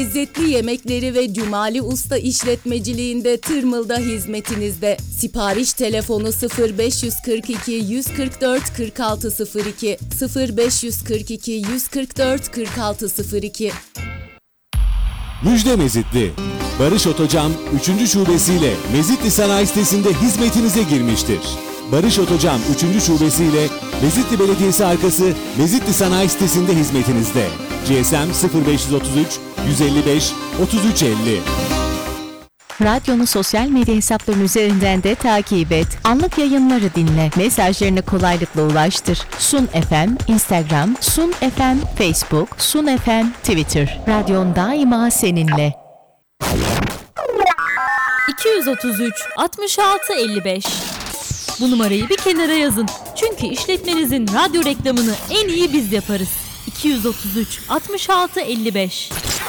Lezzetli yemekleri ve Cumali Usta işletmeciliğinde Tırmıl'da hizmetinizde. Sipariş telefonu 0542 144 4602 0542 144 4602. Müjde Mezitli. Barış Otocan 3. şubesiyle Mezitli Sanayi Sitesi'nde hizmetinize girmiştir. Barış Otocan 3. şubesiyle Mezitli Belediyesi arkası Mezitli Sanayi Sitesi'nde hizmetinizde. GSM 0533 155 3350. Radyonu sosyal medya hesaplarının üzerinden de takip et. Anlık yayınları dinle. Mesajlarını kolaylıkla ulaştır. Sun FM, Instagram, Sun FM, Facebook, Sun FM, Twitter. Radyon daima seninle. 233 66 55. Bu numarayı bir kenara yazın. Çünkü işletmenizin radyo reklamını en iyi biz yaparız. 233 66 55.